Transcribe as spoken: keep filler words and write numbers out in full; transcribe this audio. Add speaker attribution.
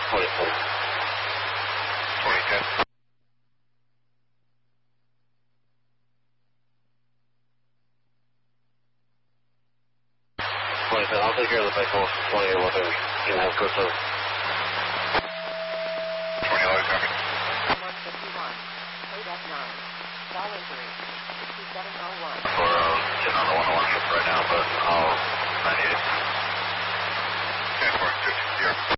Speaker 1: twenty-four.
Speaker 2: twenty ten.
Speaker 1: twenty-seven, I'll take care of the bike calls for twenty or whatever. You can have good service.
Speaker 2: twenty eleven, copy.
Speaker 3: one fifty-one, eight F nine, stall injury, sixty-seven oh one.
Speaker 2: We're uh, sitting on the one oh one trip right now, but I'll, I need it. ten four fifty, zero.